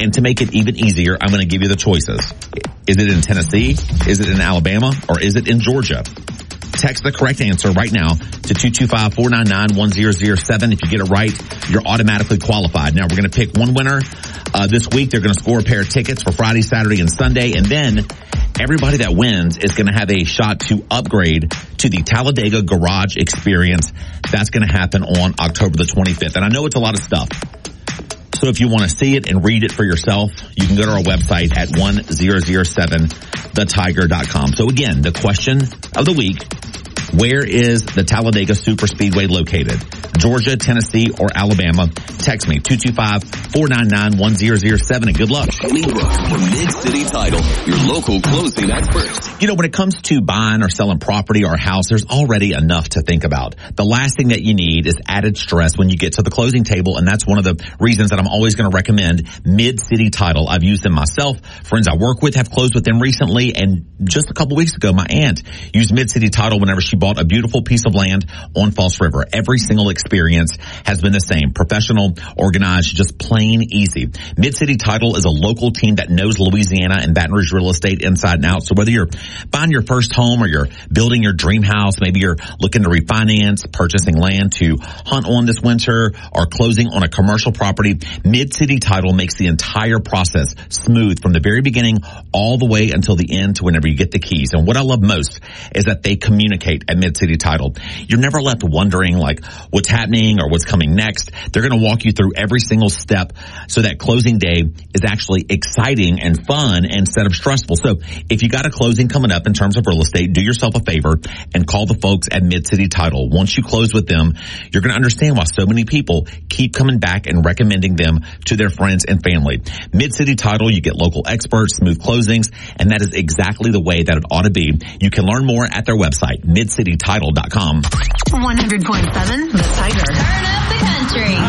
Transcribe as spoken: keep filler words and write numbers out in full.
And to make it even easier, I'm going to give you the choices. Is it in Tennessee? Is it in Alabama? Or is it in Georgia? Text the correct answer right now to two two five, four nine nine, one zero zero seven. If you get it right, you're automatically qualified. Now, we're going to pick one winner uh, this week. They're going to score a pair of tickets for Friday, Saturday, and Sunday. And then everybody that wins is going to have a shot to upgrade to the Talladega Garage Experience. That's going to happen on October the twenty-fifth. And I know it's a lot of stuff. So if you want to see it and read it for yourself, you can go to our website at one thousand seven the tiger dot com. So again, the question of the week, where is the Talladega Superspeedway located? Georgia, Tennessee, or Alabama? Text me, two two five, four nine nine, one zero zero seven, and good luck. Kenny Brooks for Mid-City Title, your local closing expert. You know, when it comes to buying or selling property or a house, there's already enough to think about. The last thing that you need is added stress when you get to the closing table, and that's one of the reasons that I'm always going to recommend Mid-City Title. I've used them myself. Friends I work with have closed with them recently, and just a couple weeks ago, my aunt used Mid-City Title whenever she bought a beautiful piece of land on False River. Every single experience has been the same. Professional, organized, just plain easy. Mid-City Title is a local team that knows Louisiana and Baton Rouge real estate inside and out. So whether you're buying your first home or you're building your dream house, maybe you're looking to refinance, purchasing land to hunt on this winter, or closing on a commercial property, Mid-City Title makes the entire process smooth from the very beginning all the way until the end to whenever you get the keys. And what I love most is that they communicate at Mid-City Title. You're never left wondering like what's happening or what's coming next. They're going to walk you through every single step so that closing day is actually exciting and fun instead of stressful. So if you got a closing coming up in terms of real estate, do yourself a favor and call the folks at Mid-City Title. Once you close with them, you're going to understand why so many people keep coming back and recommending them to their friends and family. Mid-City Title, you get local experts, smooth closings, and that is exactly the way that it ought to be. You can learn more at their website, mid city title dot com. one hundred point seven The Tiger. Turn up the country.